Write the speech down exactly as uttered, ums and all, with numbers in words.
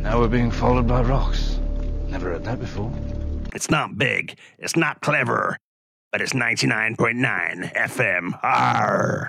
Now we're being followed by rocks. Never heard that before. It's not big, it's not clever, but it's ninety-nine point nine F M. Arr!